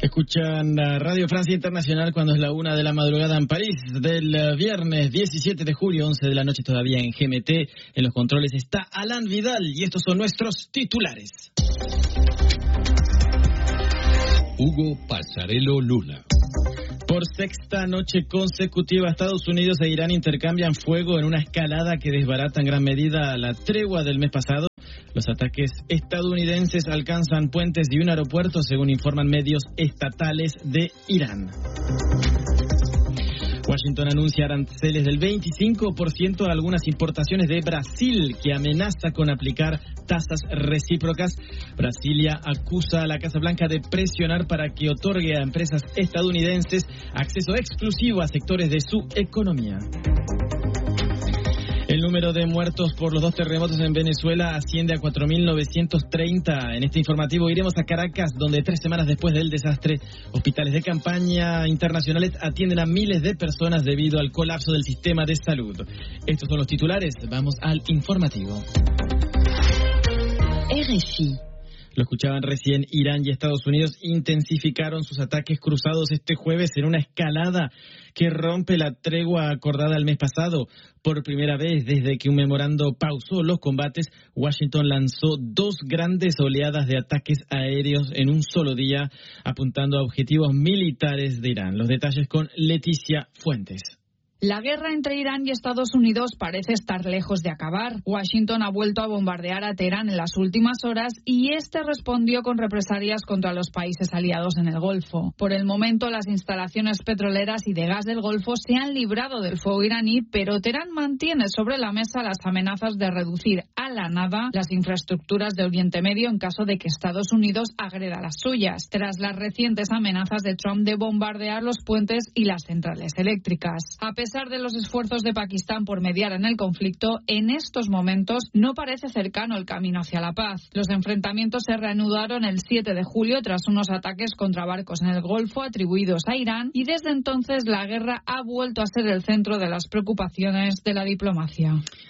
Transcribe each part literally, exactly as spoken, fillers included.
Escuchan la Radio Francia Internacional cuando es la una de la madrugada en París del viernes diecisiete de julio, once de la noche todavía en G M T. En los controles está Alan Vidal y estos son nuestros titulares. Hugo Passarello Luna. Por sexta noche consecutiva, Estados Unidos e Irán intercambian fuego en una escalada que desbarata en gran medida la tregua del mes pasado. Los ataques estadounidenses alcanzan puentes y un aeropuerto, según informan medios estatales de Irán. Washington anuncia aranceles del veinticinco por ciento a algunas importaciones de Brasil, que amenaza con aplicar tasas recíprocas. Brasilia acusa a la Casa Blanca de presionar para que otorgue a empresas estadounidenses acceso exclusivo a sectores de su economía. El número de muertos por los dos terremotos en Venezuela asciende a cuatro mil novecientos treinta. En este informativo iremos a Caracas, donde tres semanas después del desastre, hospitales de campaña internacionales atienden a miles de personas debido al colapso del sistema de salud. Estos son los titulares. Vamos al informativo. R F I. Lo escuchaban recién, Irán y Estados Unidos intensificaron sus ataques cruzados este jueves en una escalada que rompe la tregua acordada el mes pasado. Por primera vez desde que un memorando pausó los combates, Washington lanzó dos grandes oleadas de ataques aéreos en un solo día, apuntando a objetivos militares de Irán. Los detalles con Leticia Fuentes. La guerra entre Irán y Estados Unidos parece estar lejos de acabar. Washington ha vuelto a bombardear a Teherán en las últimas horas y este respondió con represalias contra los países aliados en el Golfo. Por el momento, las instalaciones petroleras y de gas del Golfo se han librado del fuego iraní, pero Teherán mantiene sobre la mesa las amenazas de reducir a la nada las infraestructuras de Oriente Medio en caso de que Estados Unidos agreda las suyas, tras las recientes amenazas de Trump de bombardear los puentes y las centrales eléctricas. A A pesar de los esfuerzos de Pakistán por mediar en el conflicto, en estos momentos no parece cercano el camino hacia la paz. Los enfrentamientos se reanudaron el siete de julio tras unos ataques contra barcos en el Golfo atribuidos a Irán y desde entonces la guerra ha vuelto a ser el centro de las preocupaciones de la diplomacia.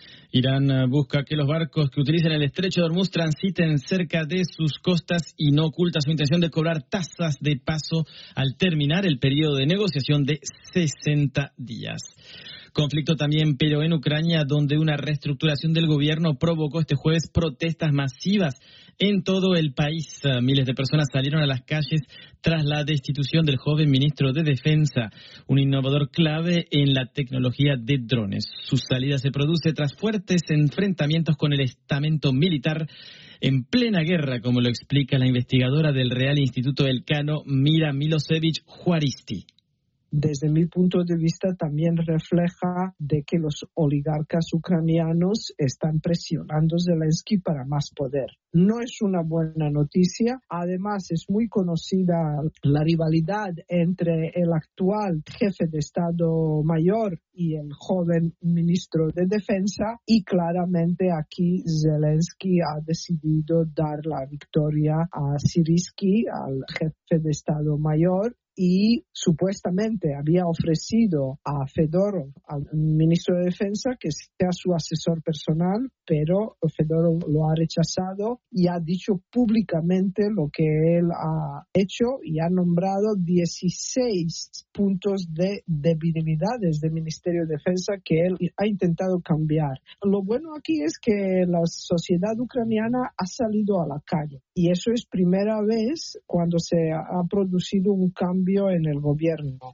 Irán busca que los barcos que utilicen el estrecho de Hormuz transiten cerca de sus costas y no oculta su intención de cobrar tasas de paso al terminar el periodo de negociación de sesenta días. Conflicto también, pero en Ucrania, donde una reestructuración del gobierno provocó este jueves protestas masivas en todo el país. Miles de personas salieron a las calles tras la destitución del joven ministro de Defensa, un innovador clave en la tecnología de drones. Su salida se produce tras fuertes enfrentamientos con el estamento militar en plena guerra, como lo explica la investigadora del Real Instituto Elcano, Mira Milosevic Juaristi. Desde mi punto de vista también refleja de que los oligarcas ucranianos están presionando a Zelensky para más poder. No es una buena noticia. Además, es muy conocida la rivalidad entre el actual jefe de Estado Mayor y el joven ministro de Defensa, y claramente aquí Zelensky ha decidido dar la victoria a Syrsky, al jefe de Estado Mayor, y supuestamente había ofrecido a Fedorov, al ministro de Defensa, que sea su asesor personal, pero Fedorov lo ha rechazado y ha dicho públicamente lo que él ha hecho y ha nombrado dieciséis puntos de debilidades del Ministerio de Defensa que él ha intentado cambiar. Lo bueno aquí es que la sociedad ucraniana ha salido a la calle y eso es primera vez cuando se ha producido un cambio en el gobierno.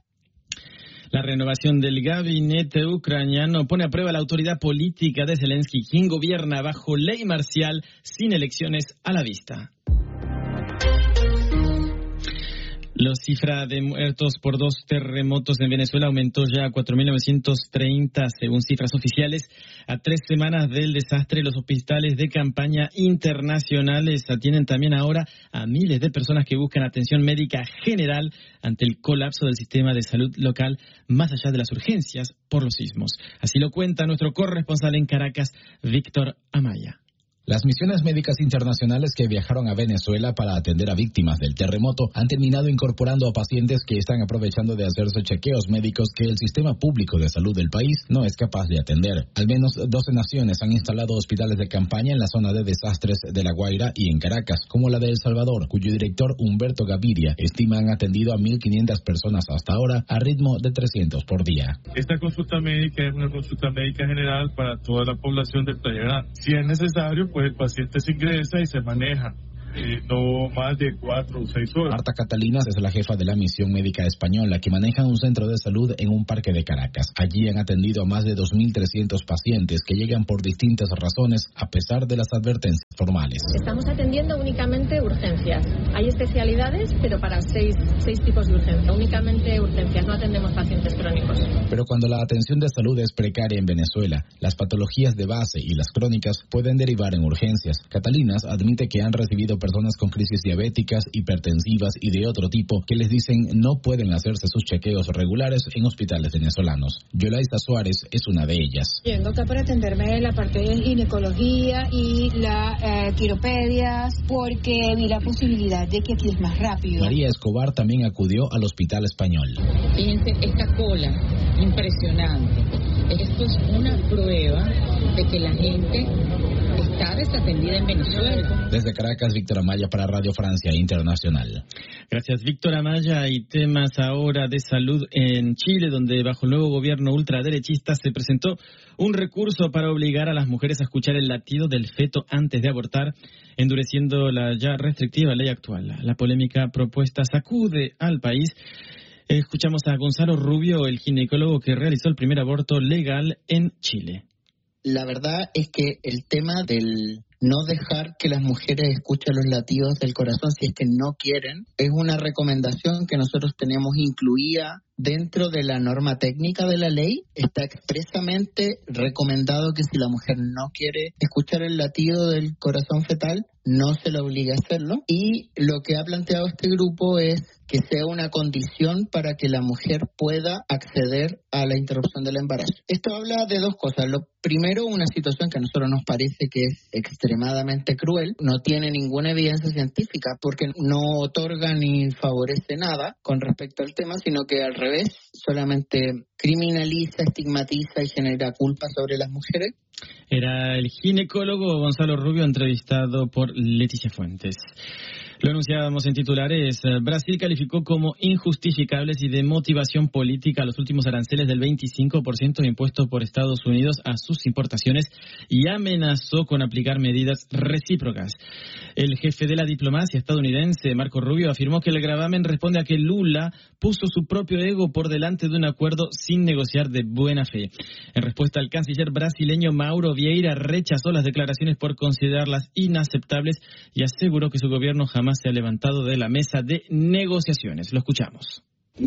La renovación del gabinete ucraniano pone a prueba la autoridad política de Zelensky, quien gobierna bajo ley marcial sin elecciones a la vista. La cifra de muertos por dos terremotos en Venezuela aumentó ya a cuatro mil novecientos treinta, según cifras oficiales. A tres semanas del desastre, los hospitales de campaña internacionales atienden también ahora a miles de personas que buscan atención médica general ante el colapso del sistema de salud local, más allá de las urgencias por los sismos. Así lo cuenta nuestro corresponsal en Caracas, Víctor Amaya. Las misiones médicas internacionales que viajaron a Venezuela para atender a víctimas del terremoto han terminado incorporando a pacientes que están aprovechando de hacerse chequeos médicos que el sistema público de salud del país no es capaz de atender. Al menos doce naciones han instalado hospitales de campaña en la zona de desastres de La Guaira y en Caracas, como la de El Salvador, cuyo director Humberto Gaviria estima han atendido a mil quinientas personas hasta ahora a ritmo de trescientos por día. Esta consulta médica es una consulta médica general para toda la población del Playa Grande. Si es necesario, pues el paciente se ingresa y se maneja. Eh, no más de cuatro o seis horas. Marta Catalinas es la jefa de la misión médica española que maneja un centro de salud en un parque de Caracas. Allí han atendido a más de dos mil trescientos pacientes que llegan por distintas razones a pesar de las advertencias formales. Estamos atendiendo únicamente urgencias. Hay especialidades, pero para seis, seis tipos de urgencia. Únicamente urgencias, no atendemos pacientes crónicos. Pero cuando la atención de salud es precaria en Venezuela, las patologías de base y las crónicas pueden derivar en urgencias. Catalinas admite que han recibido personas con crisis diabéticas, hipertensivas y de otro tipo que les dicen no pueden hacerse sus chequeos regulares en hospitales venezolanos. Yolaisa Suárez es una de ellas. Vengo acá para atenderme la parte de ginecología y la eh, quiropedias porque vi la posibilidad de que aquí es más rápido. María Escobar también acudió al Hospital Español. Fíjense esta cola impresionante. Esto es una prueba de que la gente está desatendida en Venezuela. Desde Caracas, Víctor Amaya para Radio Francia Internacional. Gracias, Víctor Amaya. Y temas ahora de salud en Chile, donde bajo el nuevo gobierno ultraderechista se presentó un recurso para obligar a las mujeres a escuchar el latido del feto antes de abortar, endureciendo la ya restrictiva ley actual. La polémica propuesta sacude al país. Escuchamos a Gonzalo Rubio, el ginecólogo que realizó el primer aborto legal en Chile. La verdad es que el tema del no dejar que las mujeres escuchen los latidos del corazón si es que no quieren es una recomendación que nosotros tenemos incluida dentro de la norma técnica de la ley. Está expresamente recomendado que si la mujer no quiere escuchar el latido del corazón fetal, no se la obligue a hacerlo. Y lo que ha planteado este grupo es que sea una condición para que la mujer pueda acceder a la interrupción del embarazo. Esto habla de dos cosas. Lo primero, una situación que a nosotros nos parece que es extremadamente cruel, no tiene ninguna evidencia científica porque no otorga ni favorece nada con respecto al tema, sino que al revés, solamente criminaliza, estigmatiza y genera culpa sobre las mujeres. Era el ginecólogo Gonzalo Rubio, entrevistado por Leticia Fuentes. Lo anunciábamos en titulares. Brasil calificó como injustificables y de motivación política los últimos aranceles del veinticinco por ciento impuestos por Estados Unidos a sus importaciones y amenazó con aplicar medidas recíprocas. El jefe de la diplomacia estadounidense, Marco Rubio, afirmó que el gravamen responde a que Lula puso su propio ego por delante de un acuerdo sin negociar de buena fe. En respuesta, el canciller brasileño Mauro Vieira rechazó las declaraciones por considerarlas inaceptables y aseguró que su gobierno jamás se ha levantado de la mesa de negociaciones. Lo escuchamos. En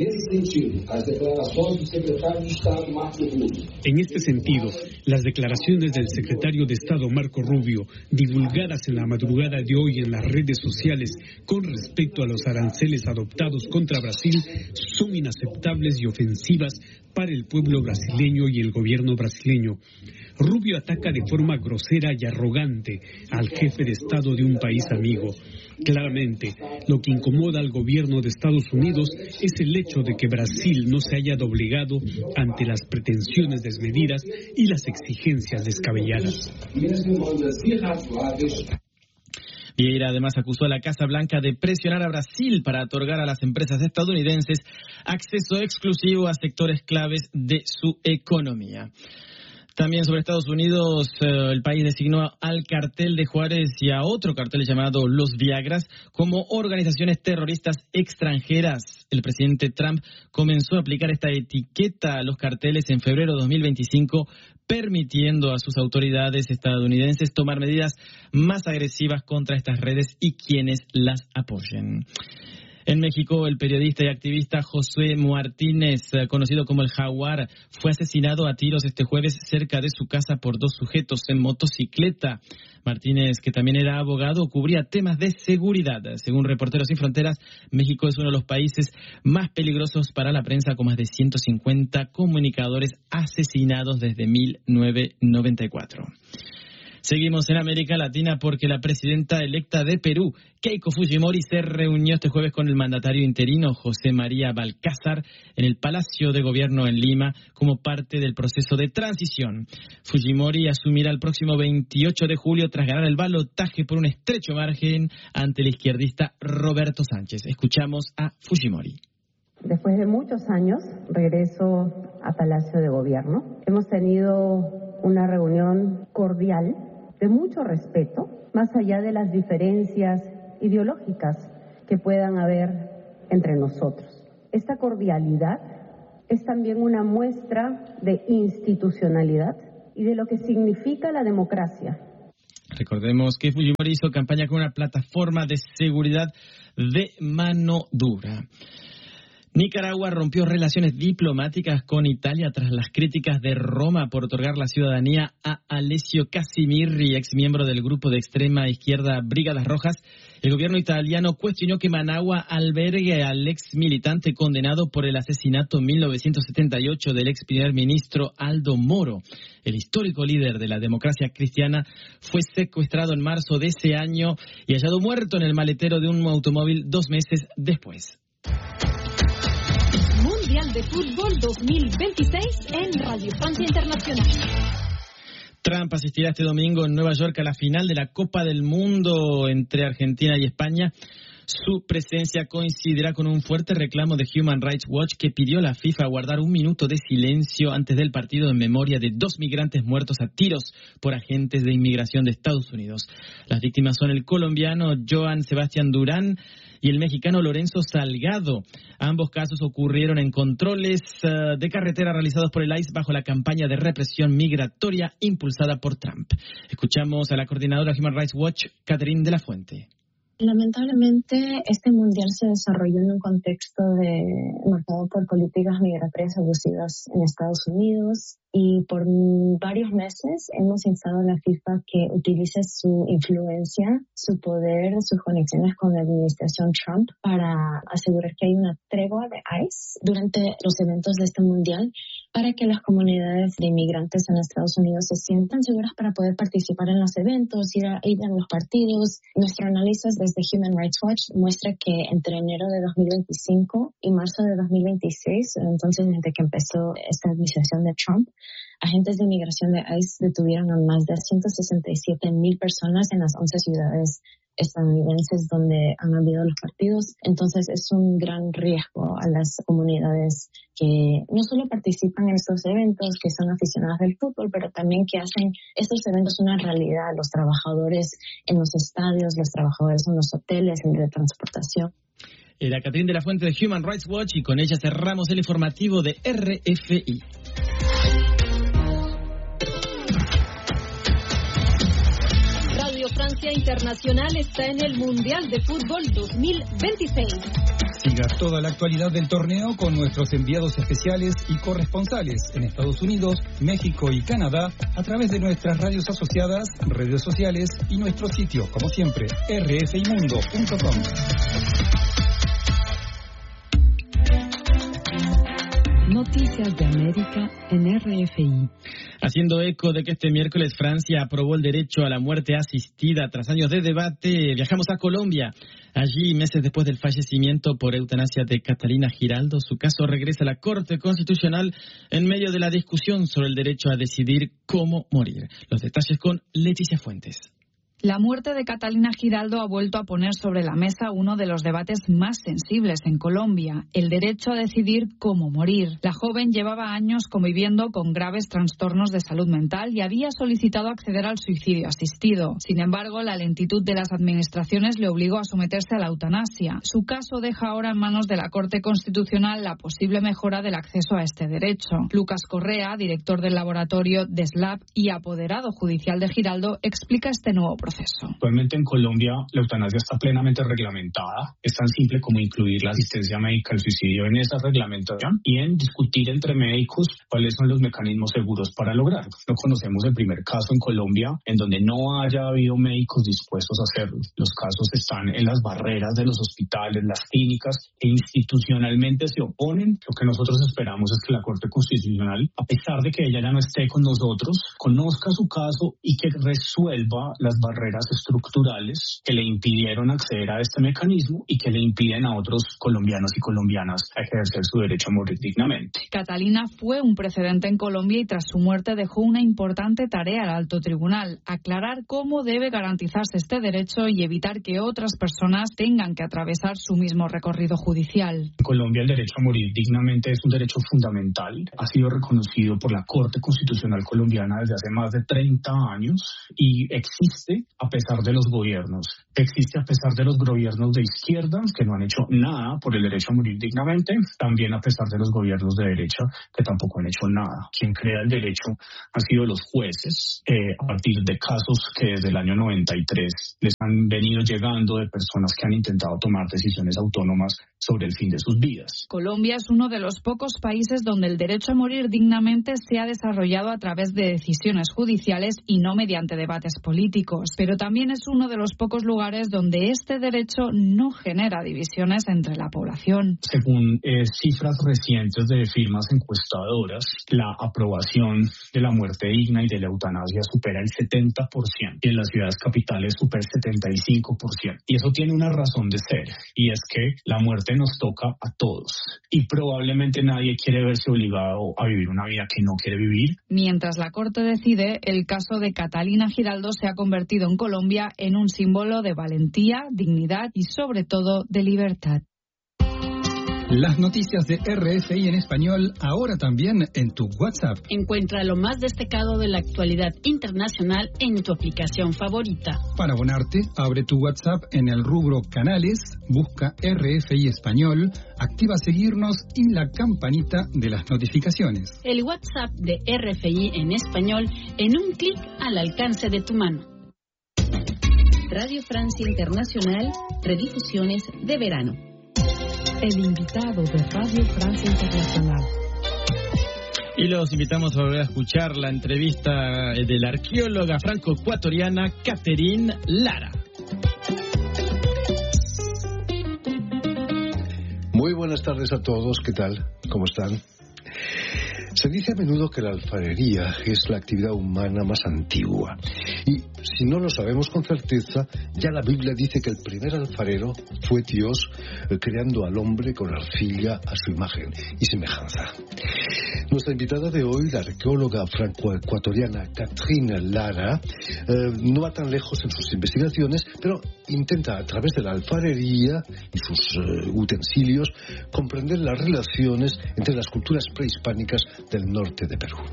este sentido, las declaraciones del secretario de Estado Marco Rubio, divulgadas en la madrugada de hoy en las redes sociales con respecto a los aranceles adoptados contra Brasil, son inaceptables y ofensivas para el pueblo brasileño y el gobierno brasileño. Rubio ataca de forma grosera y arrogante al jefe de Estado de un país amigo. Claramente, lo que incomoda al gobierno de Estados Unidos es el hecho de que Brasil no se haya doblegado ante las pretensiones desmedidas y las exigencias descabelladas. Vieira además acusó a la Casa Blanca de presionar a Brasil para otorgar a las empresas estadounidenses acceso exclusivo a sectores claves de su economía. También sobre Estados Unidos, eh, el país designó al cartel de Juárez y a otro cartel llamado Los Viagras como organizaciones terroristas extranjeras. El presidente Trump comenzó a aplicar esta etiqueta a los carteles en febrero de dos mil veinticinco, permitiendo a sus autoridades estadounidenses tomar medidas más agresivas contra estas redes y quienes las apoyen. En México, el periodista y activista Josué Martínez, conocido como el Jaguar, fue asesinado a tiros este jueves cerca de su casa por dos sujetos en motocicleta. Martínez, que también era abogado, cubría temas de seguridad. Según Reporteros Sin Fronteras, México es uno de los países más peligrosos para la prensa, con más de ciento cincuenta comunicadores asesinados desde mil novecientos noventa y cuatro. Seguimos en América Latina porque la presidenta electa de Perú, Keiko Fujimori, se reunió este jueves con el mandatario interino José María Balcázar en el Palacio de Gobierno en Lima como parte del proceso de transición. Fujimori asumirá el próximo veintiocho de julio tras ganar el balotaje por un estrecho margen ante el izquierdista Roberto Sánchez. Escuchamos a Fujimori. Después de muchos años, regreso a Palacio de Gobierno. Hemos tenido una reunión cordial, de mucho respeto, más allá de las diferencias ideológicas que puedan haber entre nosotros. Esta cordialidad es también una muestra de institucionalidad y de lo que significa la democracia. Recordemos que Fujimori hizo campaña con una plataforma de seguridad de mano dura. Nicaragua rompió relaciones diplomáticas con Italia tras las críticas de Roma por otorgar la ciudadanía a Alessio Casimirri, ex miembro del grupo de extrema izquierda Brigadas Rojas. El gobierno italiano cuestionó que Managua albergue al ex militante condenado por el asesinato en mil novecientos setenta y ocho del ex primer ministro Aldo Moro. El histórico líder de la democracia cristiana fue secuestrado en marzo de ese año y hallado muerto en el maletero de un automóvil dos meses después. Mundial de Fútbol dos mil veintiséis en Radio Francia Internacional. Trump asistirá este domingo en Nueva York a la final de la Copa del Mundo entre Argentina y España. Su presencia coincidirá con un fuerte reclamo de Human Rights Watch que pidió a la FIFA guardar un minuto de silencio antes del partido en memoria de dos migrantes muertos a tiros por agentes de inmigración de Estados Unidos. Las víctimas son el colombiano Joan Sebastián Durán y el mexicano Lorenzo Salgado. Ambos casos ocurrieron en controles uh, de carretera realizados por el I C E bajo la campaña de represión migratoria impulsada por Trump. Escuchamos a la coordinadora de Human Rights Watch, Catherine de la Fuente. Lamentablemente, este mundial se desarrolló en un contexto de, marcado por políticas migratorias abusivas en Estados Unidos y por varios meses hemos instado a la FIFA que utilice su influencia, su poder, sus conexiones con la administración Trump para asegurar que hay una tregua de I C E durante los eventos de este mundial para que las comunidades de inmigrantes en Estados Unidos se sientan seguras para poder participar en los eventos, ir a, ir a los partidos. Nuestro análisis desde Human Rights Watch muestra que entre enero de dos mil veinticinco y marzo de dos mil veintiséis, entonces desde que empezó esta administración de Trump, agentes de inmigración de I C E detuvieron a más de ciento sesenta y siete mil personas en las once ciudades estadounidenses donde han habido los partidos. Entonces es un gran riesgo a las comunidades que no solo participan en estos eventos, que son aficionadas del fútbol, pero también que hacen estos eventos una realidad. Los trabajadores en los estadios, los trabajadores en los hoteles, en la transportación. Era Catherine de la Fuente de Human Rights Watch y con ella cerramos el informativo de R F I. Francia Internacional está en el Mundial de Fútbol dos mil veintiséis. Siga toda la actualidad del torneo con nuestros enviados especiales y corresponsales en Estados Unidos, México y Canadá a través de nuestras radios asociadas, redes sociales y nuestro sitio, como siempre, r f i mundo punto com. Noticias de América en R F I. Haciendo eco de que este miércoles Francia aprobó el derecho a la muerte asistida tras años de debate, viajamos a Colombia. Allí, meses después del fallecimiento por eutanasia de Catalina Giraldo, su caso regresa a la Corte Constitucional en medio de la discusión sobre el derecho a decidir cómo morir. Los detalles con Leticia Fuentes. La muerte de Catalina Giraldo ha vuelto a poner sobre la mesa uno de los debates más sensibles en Colombia, el derecho a decidir cómo morir. La joven llevaba años conviviendo con graves trastornos de salud mental y había solicitado acceder al suicidio asistido. Sin embargo, la lentitud de las administraciones le obligó a someterse a la eutanasia. Su caso deja ahora en manos de la Corte Constitucional la posible mejora del acceso a este derecho. Lucas Correa, director del laboratorio de S L A B y apoderado judicial de Giraldo, explica este nuevo proceso. proceso. Actualmente en Colombia la eutanasia está plenamente reglamentada. Es tan simple como incluir la asistencia médica al suicidio en esa reglamentación y en discutir entre médicos cuáles son los mecanismos seguros para lograrlo. No conocemos el primer caso en Colombia en donde no haya habido médicos dispuestos a hacerlo. Los casos están en las barreras de los hospitales, las clínicas, que institucionalmente se oponen. Lo que nosotros esperamos es que la Corte Constitucional, a pesar de que ella ya no esté con nosotros, conozca su caso y que resuelva las barreras estructurales que le impidieron acceder a este mecanismo y que le impiden a otros colombianos y colombianas a ejercer su derecho a morir dignamente. Catalina fue un precedente en Colombia y tras su muerte dejó una importante tarea al alto tribunal: aclarar cómo debe garantizarse este derecho y evitar que otras personas tengan que atravesar su mismo recorrido judicial. En Colombia el derecho a morir dignamente es un derecho fundamental. Ha sido reconocido por la Corte Constitucional colombiana desde hace más de treinta años y existe a pesar de los gobiernos. Existe a pesar de los gobiernos de izquierda que no han hecho nada por el derecho a morir dignamente, también a pesar de los gobiernos de derecha que tampoco han hecho nada. Quien crea el derecho han sido los jueces, eh, a partir de casos que desde el año noventa y tres les han venido llegando de personas que han intentado tomar decisiones autónomas sobre el fin de sus vidas. Colombia es uno de los pocos países donde el derecho a morir dignamente se ha desarrollado a través de decisiones judiciales y no mediante debates políticos, pero también es uno de los pocos lugares donde este derecho no genera divisiones entre la población. Según eh, cifras recientes de firmas encuestadoras, la aprobación de la muerte digna y de la eutanasia supera el setenta por ciento y en las ciudades capitales supera el setenta y cinco por ciento. Y eso tiene una razón de ser, y es que la muerte nos toca a todos y probablemente nadie quiere verse obligado a vivir una vida que no quiere vivir. Mientras la Corte decide, el caso de Catalina Giraldo se ha convertido en Colombia en un símbolo de valentía, dignidad y sobre todo de libertad. Las noticias de R F I en español, ahora también en tu WhatsApp. Encuentra lo más destacado de la actualidad internacional en tu aplicación favorita. Para abonarte, abre tu WhatsApp en el rubro Canales, busca R F I español, activa seguirnos y la campanita de las notificaciones. El WhatsApp de R F I en español en un clic al alcance de tu mano. Radio Francia Internacional, redifusiones de verano. El invitado de Radio Francia Internacional. Y los invitamos a volver a escuchar la entrevista de la arqueóloga franco-ecuatoriana Catherine Lara. Muy buenas tardes a todos, ¿qué tal? ¿Cómo están? Se dice a menudo que la alfarería es la actividad humana más antigua. Y si no lo sabemos con certeza, ya la Biblia dice que el primer alfarero fue Dios, creando al hombre con arcilla a su imagen y semejanza. Nuestra invitada de hoy, la arqueóloga franco-ecuatoriana Catherine Lara, eh, no va tan lejos en sus investigaciones, pero intenta a través de la alfarería y sus eh, utensilios comprender las relaciones entre las culturas prehispánicas del norte de Perú.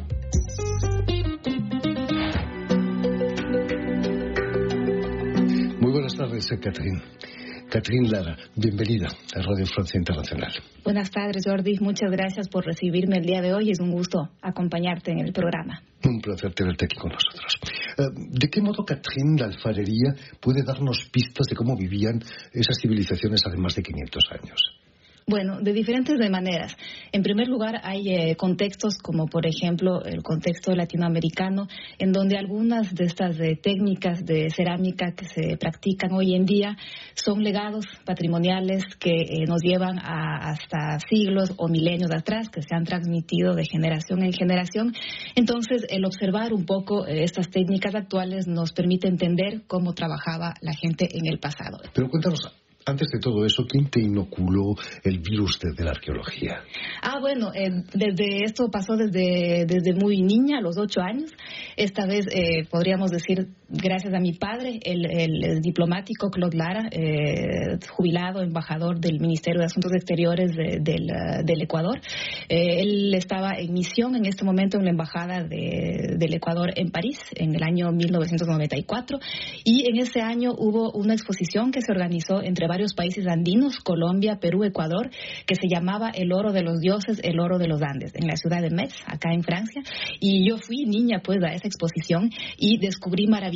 Muy buenas tardes, Catherine. Catherine Lara, bienvenida a Radio Francia Internacional. Buenas tardes, Jordi. Muchas gracias por recibirme el día de hoy. Es un gusto acompañarte en el programa. Un placer tenerte aquí con nosotros. ¿De qué modo, Catherine, la alfarería puede darnos pistas de cómo vivían esas civilizaciones hace más de quinientos años? Bueno, de diferentes maneras. En primer lugar, hay eh, contextos como, por ejemplo, el contexto latinoamericano, en donde algunas de estas eh, técnicas de cerámica que se practican hoy en día son legados patrimoniales que eh, nos llevan a, hasta siglos o milenios atrás, que se han transmitido de generación en generación. Entonces, el observar un poco eh, estas técnicas actuales nos permite entender cómo trabajaba la gente en el pasado. Pero cuéntanos, antes de todo eso, ¿quién te inoculó el virus de, de la arqueología? Ah, bueno, eh, desde esto pasó desde, desde muy niña, a los ocho años. Esta vez eh, podríamos decir, gracias a mi padre, el, el, el diplomático Claude Lara, eh, jubilado, embajador del Ministerio de Asuntos Exteriores de, del, del Ecuador. Eh, él estaba en misión en este momento en la Embajada de, del Ecuador en París, en el año mil novecientos noventa y cuatro. Y en ese año hubo una exposición que se organizó entre varios países andinos, Colombia, Perú, Ecuador, que se llamaba El Oro de los Dioses, El Oro de los Andes, en la ciudad de Metz, acá en Francia. Y yo fui niña pues a esa exposición y descubrí maravillas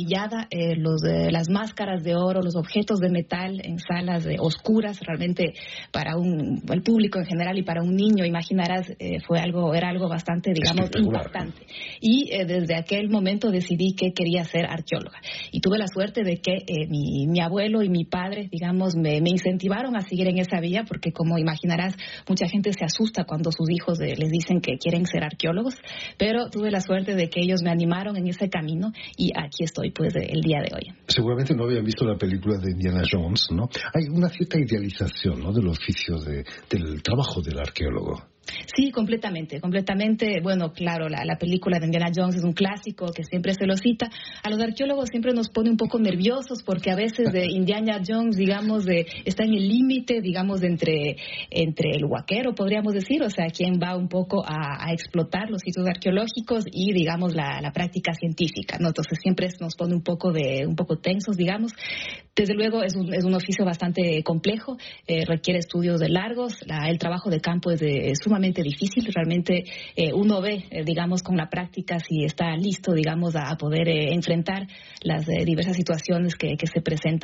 maquillada, eh, los, eh, las máscaras de oro, los objetos de metal en salas eh, oscuras, realmente para un, el público en general y para un niño, imaginarás, eh, fue algo, era algo bastante, digamos, impactante. Y eh, desde aquel momento decidí que quería ser arqueóloga. Y tuve la suerte de que eh, mi, mi abuelo y mi padre, digamos, me, me incentivaron a seguir en esa vía, porque como imaginarás, mucha gente se asusta cuando sus hijos eh, les dicen que quieren ser arqueólogos, pero tuve la suerte de que ellos me animaron en ese camino y aquí estoy pues el día de hoy. Seguramente no habían visto la película de Indiana Jones, ¿no? Hay una cierta idealización, ¿no?, del oficio de, del trabajo del arqueólogo. Sí, completamente, completamente. Bueno, claro, la, la película de Indiana Jones es un clásico que siempre se lo cita. A los arqueólogos siempre nos pone un poco nerviosos porque a veces de Indiana Jones, digamos, de, está en el límite, digamos, de entre, entre el huaquero, podríamos decir, o sea, quien va un poco a, a explotar los sitios arqueológicos y, digamos, la, la práctica científica, ¿no? Entonces siempre nos pone un poco de, un poco tensos, digamos. Desde luego es un, es un oficio bastante complejo, eh, requiere estudios de largos, la, el trabajo de campo es de, sumamente difícil, realmente eh, uno ve, eh, digamos, con la práctica si está listo, digamos, a, a poder eh, enfrentar las eh, diversas situaciones que, que se presentan